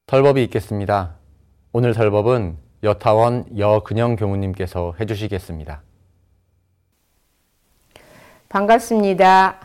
덜법이 있겠습니다. 오늘 덜법은 여타원 여근영 교무님께서 해주시겠습니다. 반갑습니다.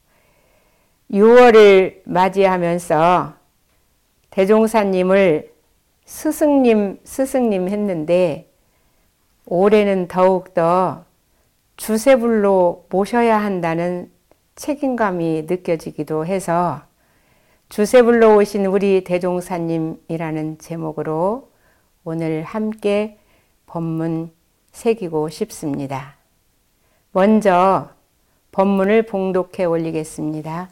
6월을 맞이하면서 대종사님을 스승님 했는데 올해는 더욱더 주세불로 모셔야 한다는 책임감이 느껴지기도 해서 주세불로 오신 우리 대종사님이라는 제목으로 오늘 함께 법문 새기고 싶습니다. 먼저 법문을 봉독해 올리겠습니다.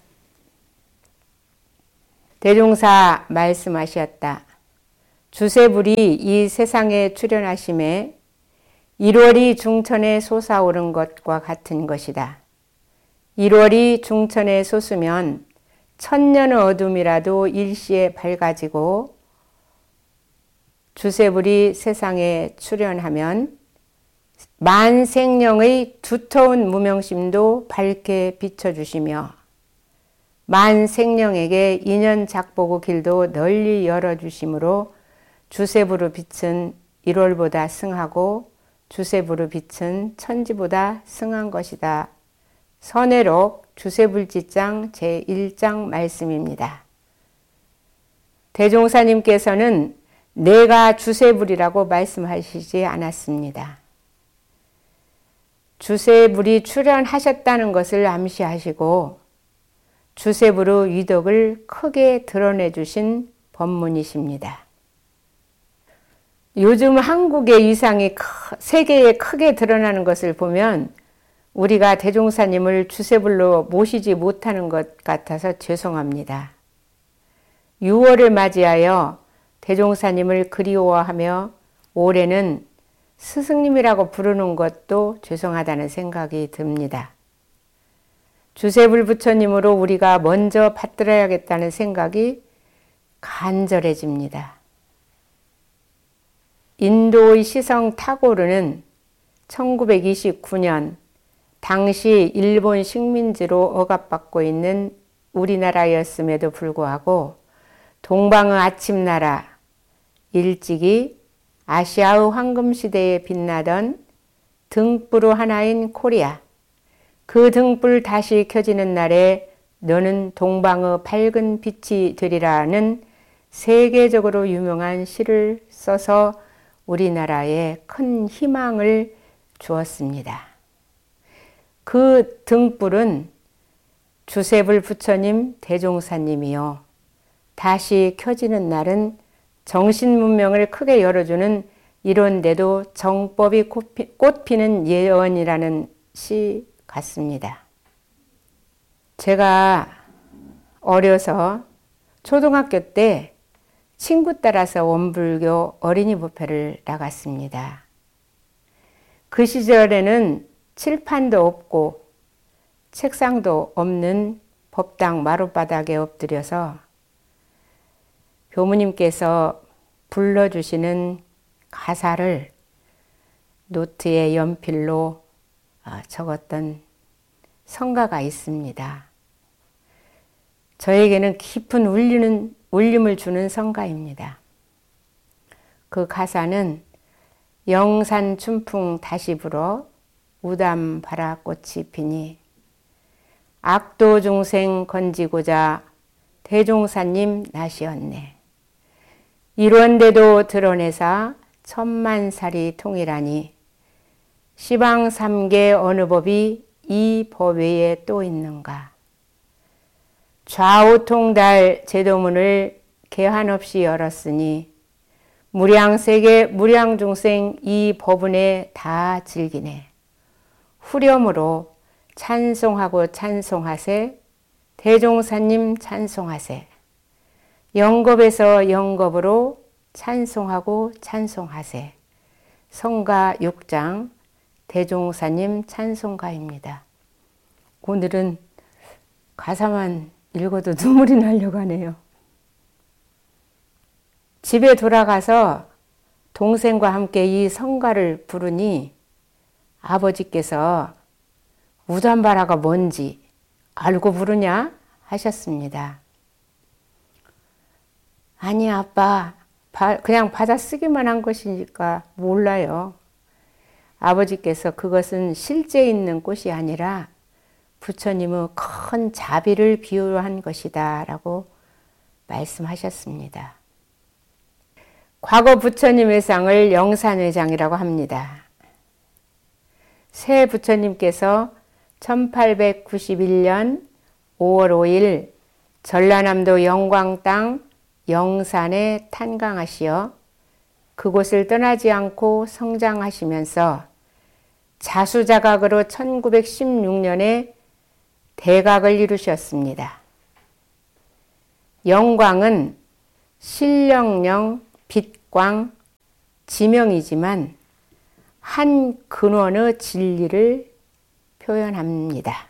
대종사 말씀하셨다. 주세불이 이 세상에 출현하심에 1월이 중천에 솟아오른 것과 같은 것이다. 1월이 중천에 솟으면 천년의 어둠이라도 일시에 밝아지고 주세불이 세상에 출현하면 만생령의 두터운 무명심도 밝게 비춰주시며 만생령에게 인연 작보고 길도 널리 열어주심으로 주세불의 빛은 1월보다 승하고 주세불의 빛은 천지보다 승한 것이다. 선해록 주세불지장 제1장 말씀입니다. 대종사님께서는 내가 주세불이라고 말씀하시지 않았습니다. 주세불이 출현하셨다는 것을 암시하시고 주세불의 위덕을 크게 드러내 주신 법문이십니다. 요즘 한국의 위상이 세계에 크게 드러나는 것을 보면 우리가 대종사님을 주세불로 모시지 못하는 것 같아서 죄송합니다. 6월을 맞이하여 대종사님을 그리워하며 올해는 스승님이라고 부르는 것도 죄송하다는 생각이 듭니다. 주세불 부처님으로 우리가 먼저 받들어야겠다는 생각이 간절해집니다. 인도의 시성 타고르는 1929년 당시 일본 식민지로 억압받고 있는 우리나라였음에도 불구하고 동방의 아침나라, 일찍이 아시아의 황금시대에 빛나던 등불의 하나인 코리아, 그 등불 다시 켜지는 날에 너는 동방의 밝은 빛이 되리라는 세계적으로 유명한 시를 써서 우리나라에 큰 희망을 주었습니다. 그 등불은 주세불 부처님 대종사님이요. 다시 켜지는 날은 정신문명을 크게 열어주는 이런데도 정법이 꽃피는 예언이라는 시 같습니다. 제가 어려서 초등학교 때 친구 따라서 원불교 어린이 법회를 나갔습니다. 그 시절에는 칠판도 없고 책상도 없는 법당 마룻바닥에 엎드려서 교무님께서 불러주시는 가사를 노트에 연필로 적었던 성가가 있습니다. 저에게는 깊은 울림을 주는 성가입니다. 그 가사는 영산 춘풍 다시 불어 우담 바라 꽃이 피니 악도 중생 건지고자 대종사님 나시었네. 이런데도 드러내사 천만살이 통이라니 시방삼계 어느 법이 이 법 외에 또 있는가. 좌우통달 제도문을 개한 없이 열었으니 무량세계 무량중생 이 법운에 다 즐기네. 후렴으로 찬송하고 찬송하세. 대종사님 찬송하세. 영겁에서 영겁으로 찬송하고 찬송하세. 성가 6장 대종사님 찬송가입니다. 오늘은 가사만 읽어도 눈물이 나려고 하네요. 집에 돌아가서 동생과 함께 이 성가를 부르니 아버지께서 우담바라가 뭔지 알고 부르냐 하셨습니다. 아니 아빠 그냥 받아 쓰기만 한 것이니까 몰라요. 아버지께서 그것은 실제 있는 꽃이 아니라 부처님의 큰 자비를 비유한 것이다 라고 말씀하셨습니다. 과거 부처님의 상을 영산회장이라고 합니다. 새 부처님께서 1891년 5월 5일 전라남도 영광 땅 영산에 탄광하시어 그곳을 떠나지 않고 성장하시면서 자수자각으로 1916년에 대각을 이루셨습니다. 영광은 신령령, 빛광, 지명이지만 한 근원의 진리를 표현합니다.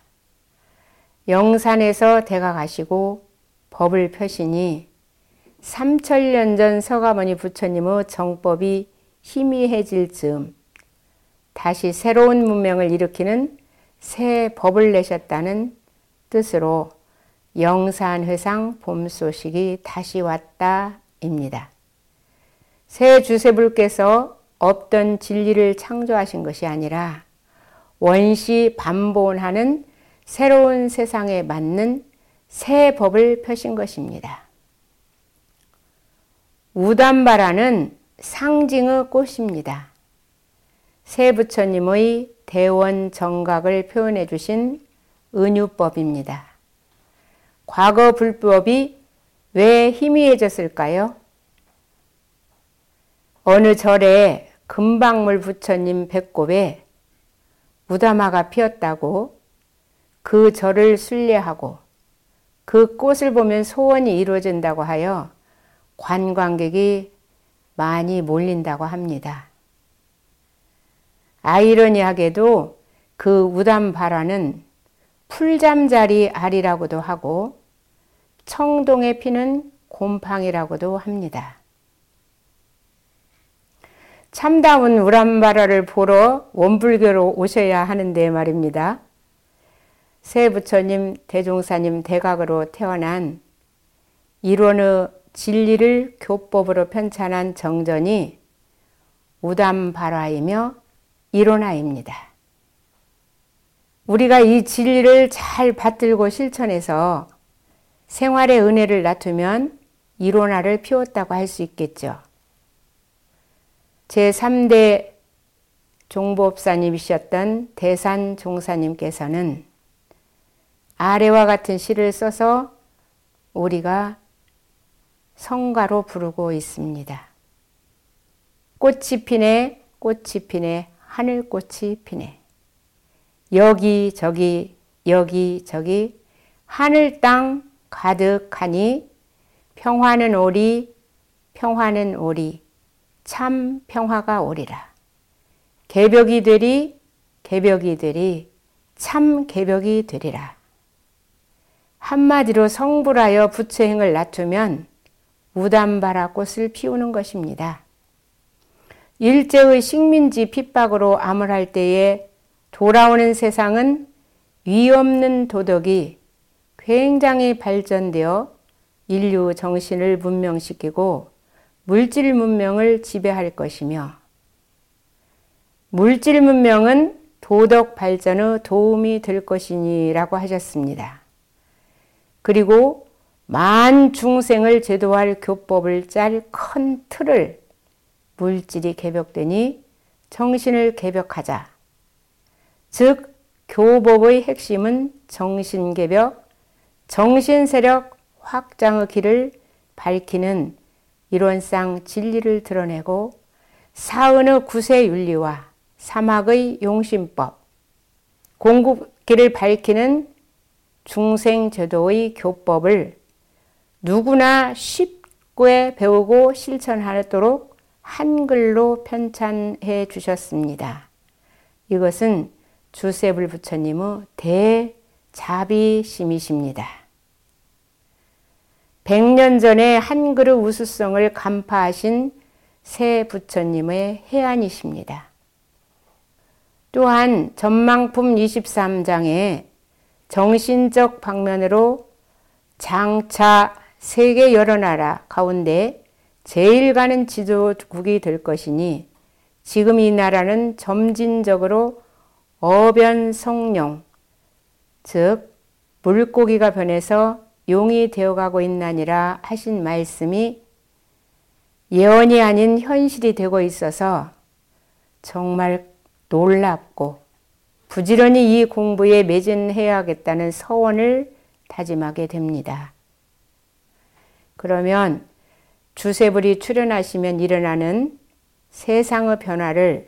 영산에서 대각하시고 법을 펴시니 3000년 전 서가모니 부처님의 정법이 희미해질 즈음 다시 새로운 문명을 일으키는 새 법을 내셨다는 뜻으로 영산회상 봄소식이 다시 왔다입니다. 새 주세불께서 없던 진리를 창조하신 것이 아니라 원시 반본하는 새로운 세상에 맞는 새 법을 펴신 것입니다. 우담바라는 상징의 꽃입니다. 새 부처님의 대원 정각을 표현해 주신 은유법입니다. 과거 불법이 왜 희미해졌을까요? 어느 절에 금방물 부처님 배꼽에 우다마가 피었다고 그 절을 순례하고 그 꽃을 보면 소원이 이루어진다고 하여 관광객이 많이 몰린다고 합니다. 아이러니하게도 그 우담바라는 풀잠자리 알이라고도 하고 청동에 피는 곰팡이라고도 합니다. 참다운 우담바라를 보러 원불교로 오셔야 하는데 말입니다. 새 부처님 대종사님 대각으로 태어난 일원의 진리를 교법으로 편찬한 정전이 우담바라이며 일원하입니다. 우리가 이 진리를 잘 받들고 실천해서 생활의 은혜를 낳으면 일원화를 피웠다고 할 수 있겠죠. 제3대 종보업사님이셨던 대산종사님께서는 아래와 같은 시를 써서 우리가 성가로 부르고 있습니다. 꽃이 피네, 꽃이 피네, 하늘꽃이 피네. 여기저기 여기저기 하늘 땅 가득하니 평화는 오리 평화는 오리 참 평화가 오리라. 개벽이 되리 개벽이 되리 참 개벽이 되리라. 한마디로 성불하여 부처행을 낮추면 우담바라 꽃을 피우는 것입니다. 일제의 식민지 핍박으로 암울할 때에 돌아오는 세상은 위없는 도덕이 굉장히 발전되어 인류 정신을 문명시키고 물질 문명을 지배할 것이며 물질 문명은 도덕 발전의 도움이 될 것이니라고 하셨습니다. 그리고 만 중생을 제도할 교법을 짤 큰 틀을 물질이 개벽되니 정신을 개벽하자. 즉 교법의 핵심은 정신개벽, 정신세력 확장의 길을 밝히는 이론상 진리를 드러내고 사은의 구세윤리와 사막의 용심법, 공급길을 밝히는 중생제도의 교법을 누구나 쉽게 배우고 실천하도록 한글로 편찬해 주셨습니다. 이것은 주세불 부처님의 대자비심이십니다. 100년 전에 한글의 우수성을 간파하신 새 부처님의 해안이십니다. 또한 전망품 23장에 정신적 방면으로 장차 세계 여러 나라 가운데 제일 가는 지도국이 될 것이니 지금 이 나라는 점진적으로 어변성룡, 즉 물고기가 변해서 용이 되어가고 있나니라 하신 말씀이 예언이 아닌 현실이 되고 있어서 정말 놀랍고 부지런히 이 공부에 매진해야겠다는 서원을 다짐하게 됩니다. 그러면 주세불이 출현하시면 일어나는 세상의 변화를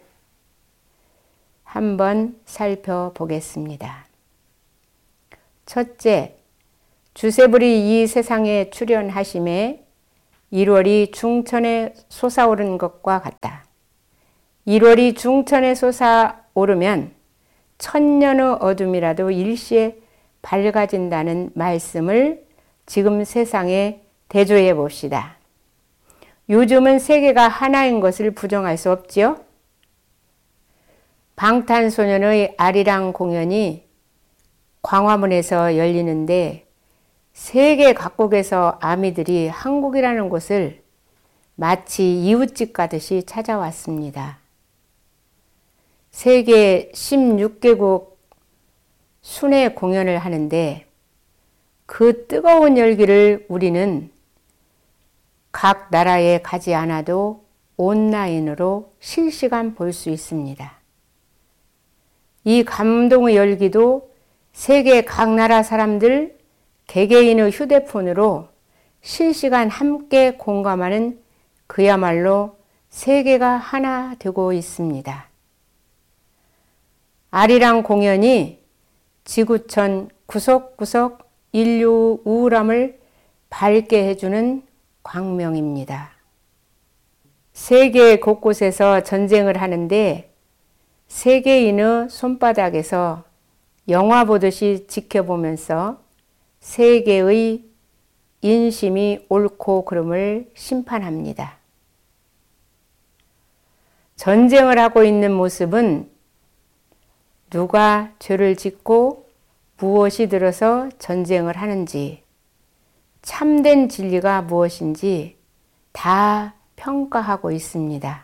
한번 살펴보겠습니다. 첫째, 주세불이 이 세상에 출현하심에 1월이 중천에 솟아오른 것과 같다. 1월이 중천에 솟아오르면 천년의 어둠이라도 일시에 밝아진다는 말씀을 지금 세상에 대조해 봅시다. 요즘은 세계가 하나인 것을 부정할 수 없지요. 방탄소년의 아리랑 공연이 광화문에서 열리는데 세계 각국에서 아미들이 한국이라는 곳을 마치 이웃집 가듯이 찾아왔습니다. 세계 16개국 순회 공연을 하는데 그 뜨거운 열기를 우리는 각 나라에 가지 않아도 온라인으로 실시간 볼 수 있습니다. 이 감동의 열기도 세계 각 나라 사람들 개개인의 휴대폰으로 실시간 함께 공감하는 그야말로 세계가 하나 되고 있습니다. 아리랑 공연이 지구촌 구석구석 인류 우울함을 밝게 해주는 광명입니다. 세계 곳곳에서 전쟁을 하는데 세계인의 손바닥에서 영화 보듯이 지켜보면서 세계의 인심이 옳고 그름을 심판합니다. 전쟁을 하고 있는 모습은 누가 죄를 짓고 무엇이 들어서 전쟁을 하는지, 참된 진리가 무엇인지 다 평가하고 있습니다.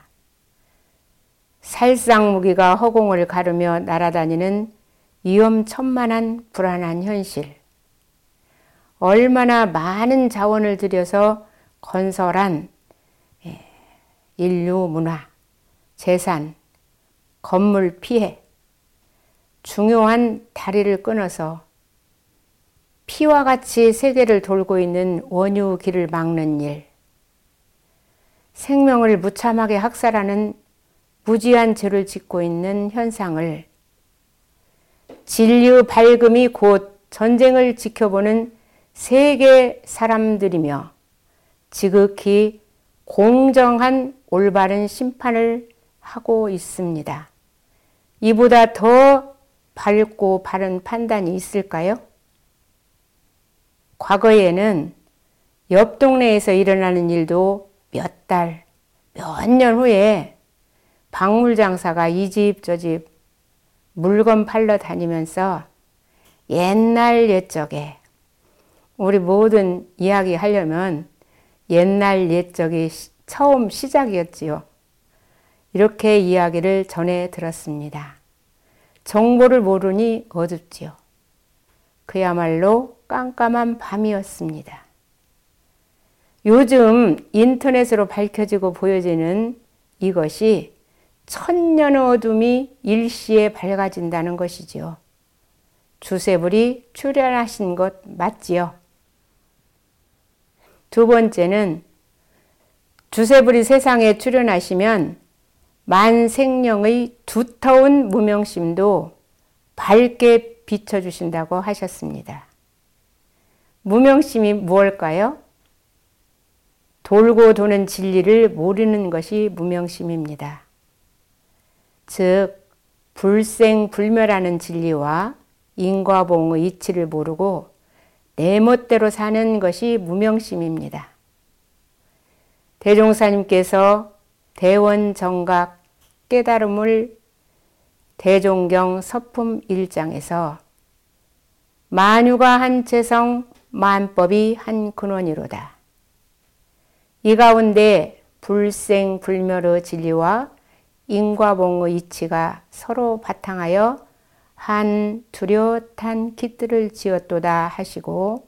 살상무기가 허공을 가르며 날아다니는 위험천만한 불안한 현실. 얼마나 많은 자원을 들여서 건설한 인류 문화, 재산, 건물 피해, 중요한 다리를 끊어서 피와 같이 세계를 돌고 있는 원유 길을 막는 일, 생명을 무참하게 학살하는 무지한 죄를 짓고 있는 현상을 진리의 밝음이 곧 전쟁을 지켜보는 세계 사람들이며 지극히 공정한 올바른 심판을 하고 있습니다. 이보다 더 밝고 바른 판단이 있을까요? 과거에는 옆 동네에서 일어나는 일도 몇 달, 몇 년 후에 박물 장사가 이 집 저 집 물건 팔러 다니면서 옛날 옛적에 우리 모든 이야기 하려면 옛날 옛적이 처음 시작이었지요. 이렇게 이야기를 전해 들었습니다. 정보를 모르니 어둡지요. 그야말로 깜깜한 밤이었습니다. 요즘 인터넷으로 밝혀지고 보여지는 이것이 천년의 어둠이 일시에 밝아진다는 것이지요. 주세불이 출현하신 것 맞지요? 두 번째는 주세불이 세상에 출현하시면 만생령의 두터운 무명심도 밝게 비춰주신다고 하셨습니다. 무명심이 무엇일까요? 돌고 도는 진리를 모르는 것이 무명심입니다. 즉 불생불멸하는 진리와 인과보응의 이치를 모르고 내 멋대로 사는 것이 무명심입니다. 대종사님께서 대원정각 깨달음을 대종경 서품 1장에서 만유가 한 채성 만법이 한 근원이로다. 이 가운데 불생불멸의 진리와 인과봉의 이치가 서로 바탕하여 한 뚜렷한 깃들을 지었도다 하시고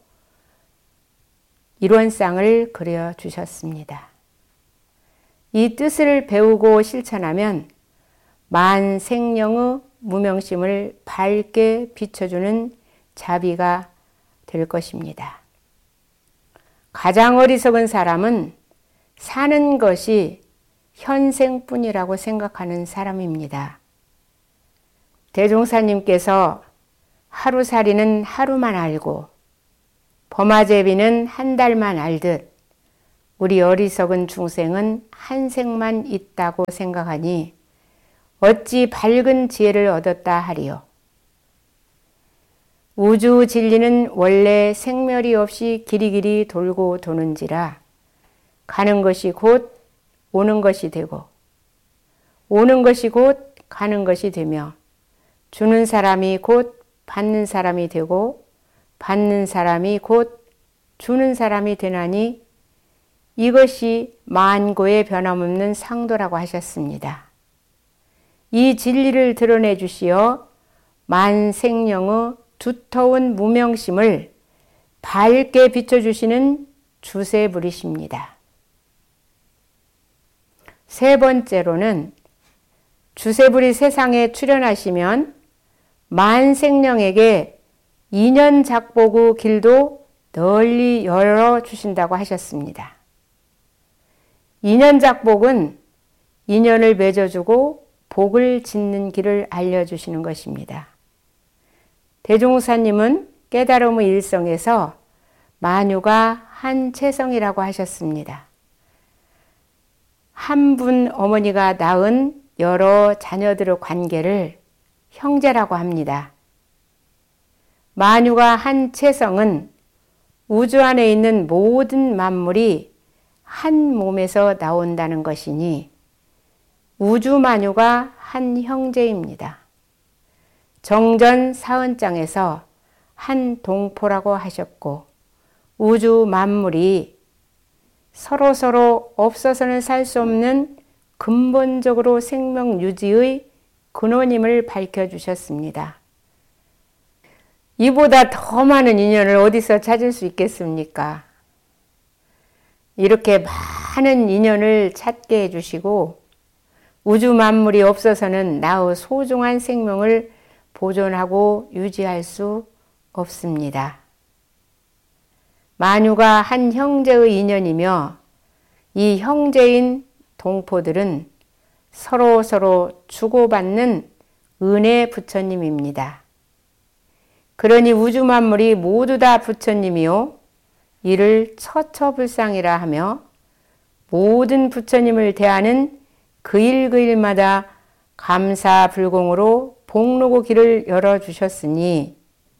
이론상을 그려주셨습니다. 이 뜻을 배우고 실천하면 만생령의 무명심을 밝게 비춰주는 자비가 될 것입니다. 가장 어리석은 사람은 사는 것이 현생뿐이라고 생각하는 사람입니다. 대종사님께서 하루살이는 하루만 알고 범아제비는 한 달만 알듯 우리 어리석은 중생은 한 생만 있다고 생각하니 어찌 밝은 지혜를 얻었다 하리요. 우주 진리는 원래 생멸이 없이 길이길이 돌고 도는지라 가는 것이 곧 오는 것이 되고 오는 것이 곧 가는 것이 되며 주는 사람이 곧 받는 사람이 되고 받는 사람이 곧 주는 사람이 되나니 이것이 만고의 변함없는 상도라고 하셨습니다. 이 진리를 드러내 주시어 만생령의 두터운 무명심을 밝게 비춰주시는 주세불이십니다. 세 번째로는 주세불이 세상에 출현하시면 만생령에게 인연 작복의 길도 널리 열어주신다고 하셨습니다. 인연 작복은 인연을 맺어주고 복을 짓는 길을 알려주시는 것입니다. 대종사님은 깨달음의 일성에서 만유가 한 체성이라고 하셨습니다. 한 분 어머니가 낳은 여러 자녀들의 관계를 형제라고 합니다. 만유가 한 체성은 우주 안에 있는 모든 만물이 한 몸에서 나온다는 것이니 우주 만유가 한 형제입니다. 정전 사언장에서 한 동포라고 하셨고 우주 만물이 서로 없어서는 살 수 없는 근본적으로 생명 유지의 근원임을 밝혀주셨습니다. 이보다 더 많은 인연을 어디서 찾을 수 있겠습니까? 이렇게 많은 인연을 찾게 해주시고 우주 만물이 없어서는 나의 소중한 생명을 보존하고 유지할 수 없습니다. 만유가 한 형제의 인연이며 이 형제인 동포들은 서로 주고받는 은혜 부처님입니다. 그러니 우주 만물이 모두 다 부처님이요 이를 처처불상이라 하며 모든 부처님을 대하는 그 일마다 감사불공으로 복로고 길을 열어주셨으니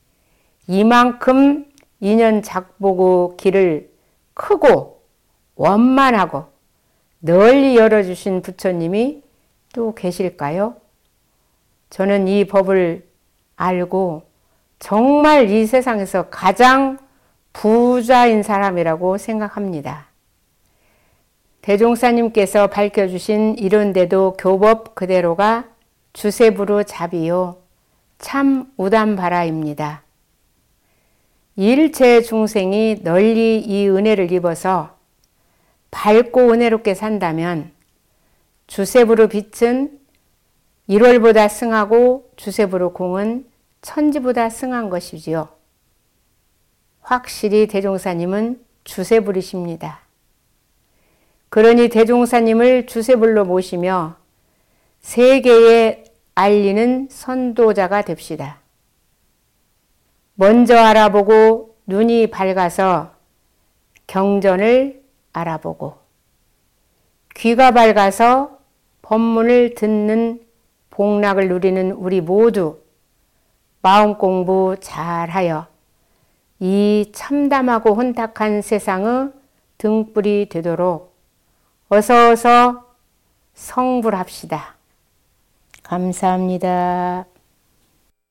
이만큼 인연 작복의 길을 크고 원만하고 널리 열어주신 부처님이 또 계실까요? 저는 이 법을 알고 정말 이 세상에서 가장 부자인 사람이라고 생각합니다. 대종사님께서 밝혀주신 이런데도 교법 그대로가 주세부로 자비요 참 우담바라입니다. 일체 중생이 널리 이 은혜를 입어서 밝고 은혜롭게 산다면 주세부로 빛은 1월보다 승하고 주세부로 공은 천지보다 승한 것이지요. 확실히 대종사님은 주세불이십니다. 그러니 대종사님을 주세불로 모시며 세계에 알리는 선도자가 됩시다. 먼저 알아보고 눈이 밝아서 경전을 알아보고 귀가 밝아서 법문을 듣는 복락을 누리는 우리 모두 마음 공부 잘하여 이 참담하고 혼탁한 세상의 등불이 되도록 어서 성불합시다. 감사합니다.